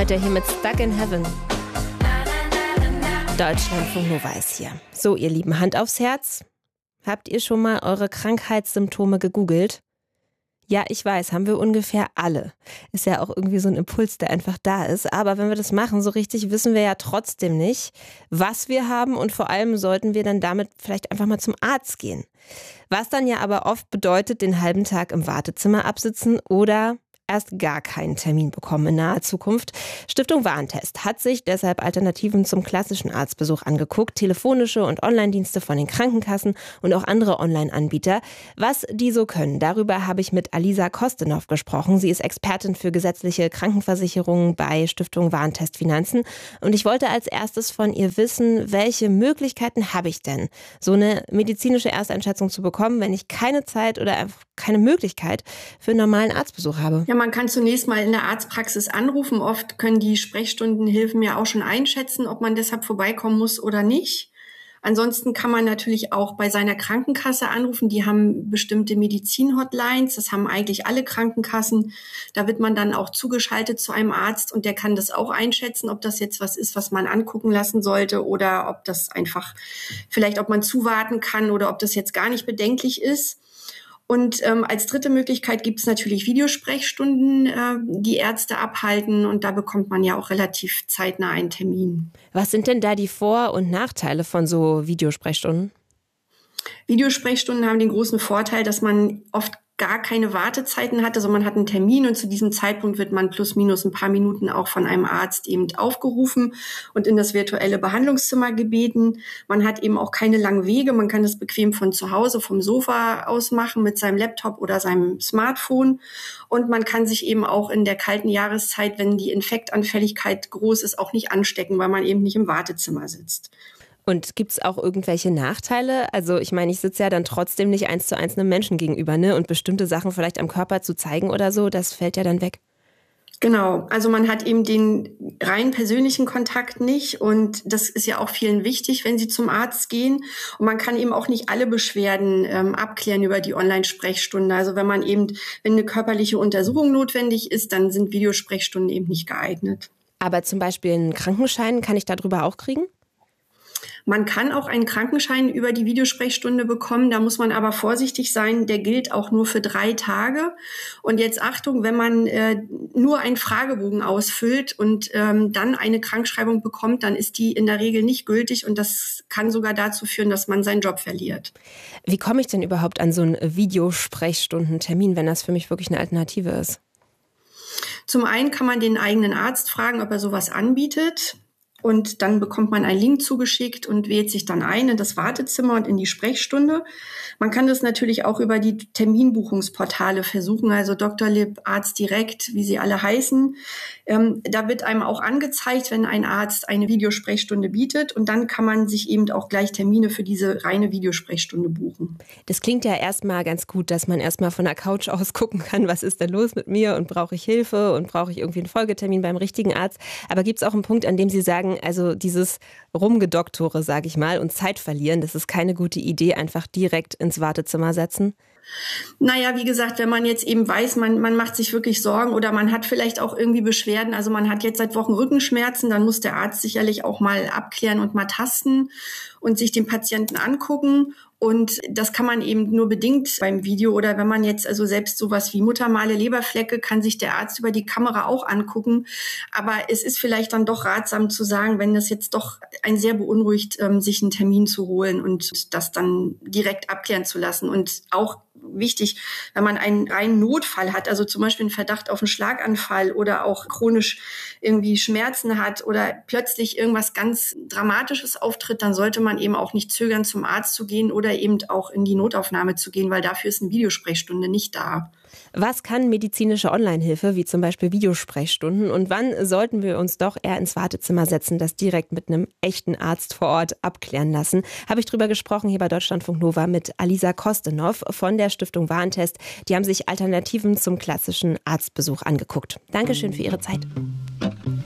Heute hier mit Stuck in Heaven. Deutschlandfunk Nova ist hier. So, ihr Lieben, Hand aufs Herz. Habt ihr schon mal eure Krankheitssymptome gegoogelt? Ja, ich weiß, haben wir ungefähr alle. Ist ja auch irgendwie so ein Impuls, der einfach da ist. Aber wenn wir das machen, so richtig wissen wir ja trotzdem nicht, was wir haben. Und vor allem sollten wir dann damit vielleicht einfach mal zum Arzt gehen. Was dann ja aber oft bedeutet, den halben Tag im Wartezimmer absitzen oder erst gar keinen Termin bekommen in naher Zukunft. Stiftung Warentest hat sich deshalb Alternativen zum klassischen Arztbesuch angeguckt, telefonische und Online-Dienste von den Krankenkassen und auch andere Online-Anbieter. Was die so können, darüber habe ich mit Alisa Kostenow gesprochen. Sie ist Expertin für gesetzliche Krankenversicherungen bei Stiftung Warentest Finanzen. Und ich wollte als erstes von ihr wissen, welche Möglichkeiten habe ich denn, so eine medizinische Ersteinschätzung zu bekommen, wenn ich keine Zeit oder einfach keine Möglichkeit für einen normalen Arztbesuch habe? Ja, man kann zunächst mal in der Arztpraxis anrufen. Oft können die Sprechstundenhilfen ja auch schon einschätzen, ob man deshalb vorbeikommen muss oder nicht. Ansonsten kann man natürlich auch bei seiner Krankenkasse anrufen. Die haben bestimmte Medizin-Hotlines. Das haben eigentlich alle Krankenkassen. Da wird man dann auch zugeschaltet zu einem Arzt und der kann das auch einschätzen, ob das jetzt was ist, was man angucken lassen sollte oder ob das einfach vielleicht, ob man zuwarten kann oder ob das jetzt gar nicht bedenklich ist. Und als dritte Möglichkeit gibt es natürlich Videosprechstunden, die Ärzte abhalten. Und da bekommt man ja auch relativ zeitnah einen Termin. Was sind denn da die Vor- und Nachteile von so Videosprechstunden? Videosprechstunden haben den großen Vorteil, dass man oft gar keine Wartezeiten hat. Also man hat einen Termin und zu diesem Zeitpunkt wird man plus minus ein paar Minuten auch von einem Arzt eben aufgerufen und in das virtuelle Behandlungszimmer gebeten. Man hat eben auch keine langen Wege. Man kann das bequem von zu Hause, vom Sofa aus machen mit seinem Laptop oder seinem Smartphone. Und man kann sich eben auch in der kalten Jahreszeit, wenn die Infektanfälligkeit groß ist, auch nicht anstecken, weil man eben nicht im Wartezimmer sitzt. Und gibt es auch irgendwelche Nachteile? Also ich meine, ich sitze ja dann trotzdem nicht 1:1 einem Menschen gegenüber, ne? Und bestimmte Sachen vielleicht am Körper zu zeigen oder so, das fällt ja dann weg. Genau, also man hat eben den rein persönlichen Kontakt nicht und das ist ja auch vielen wichtig, wenn sie zum Arzt gehen. Und man kann eben auch nicht alle Beschwerden abklären über die Online-Sprechstunde. Also wenn eine körperliche Untersuchung notwendig ist, dann sind Videosprechstunden eben nicht geeignet. Aber zum Beispiel einen Krankenschein kann ich darüber auch kriegen? Man kann auch einen Krankenschein über die Videosprechstunde bekommen, da muss man aber vorsichtig sein, der gilt auch nur für 3 Tage. Und jetzt Achtung, wenn man nur einen Fragebogen ausfüllt und dann eine Krankschreibung bekommt, dann ist die in der Regel nicht gültig und das kann sogar dazu führen, dass man seinen Job verliert. Wie komme ich denn überhaupt an so einen Videosprechstundentermin, wenn das für mich wirklich eine Alternative ist? Zum einen kann man den eigenen Arzt fragen, ob er sowas anbietet. Und dann bekommt man einen Link zugeschickt und wählt sich dann ein in das Wartezimmer und in die Sprechstunde. Man kann das natürlich auch über die Terminbuchungsportale versuchen, also Dr. Lib, Arzt direkt, wie sie alle heißen. Da wird einem auch angezeigt, wenn ein Arzt eine Videosprechstunde bietet und dann kann man sich eben auch gleich Termine für diese reine Videosprechstunde buchen. Das klingt ja erstmal ganz gut, dass man erstmal von der Couch aus gucken kann, was ist denn los mit mir und brauche ich Hilfe und brauche ich irgendwie einen Folgetermin beim richtigen Arzt. Aber gibt es auch einen Punkt, an dem Sie sagen, also dieses Rumgedoktore, sage ich mal, und Zeit verlieren, das ist keine gute Idee, einfach direkt ins Wartezimmer setzen? Naja, wie gesagt, wenn man jetzt eben weiß, man macht sich wirklich Sorgen oder man hat vielleicht auch irgendwie Beschwerden, also man hat jetzt seit Wochen Rückenschmerzen, dann muss der Arzt sicherlich auch mal abklären und mal tasten und sich den Patienten angucken. Und das kann man eben nur bedingt beim Video oder wenn man jetzt also selbst sowas wie Muttermale, Leberflecke, kann sich der Arzt über die Kamera auch angucken. Aber es ist vielleicht dann doch ratsam zu sagen, wenn das jetzt doch einen sehr beunruhigt, sich einen Termin zu holen und das dann direkt abklären zu lassen. Und auch wichtig, wenn man einen reinen Notfall hat, also zum Beispiel einen Verdacht auf einen Schlaganfall oder auch chronisch irgendwie Schmerzen hat oder plötzlich irgendwas ganz Dramatisches auftritt, dann sollte man eben auch nicht zögern, zum Arzt zu gehen oder eben auch in die Notaufnahme zu gehen, weil dafür ist eine Videosprechstunde nicht da. Was kann medizinische Online-Hilfe, wie zum Beispiel Videosprechstunden, und wann sollten wir uns doch eher ins Wartezimmer setzen, das direkt mit einem echten Arzt vor Ort abklären lassen? Habe ich drüber gesprochen hier bei Deutschlandfunk Nova mit Alisa Kostenow von der Stiftung Warentest. Die haben sich Alternativen zum klassischen Arztbesuch angeguckt. Dankeschön für Ihre Zeit.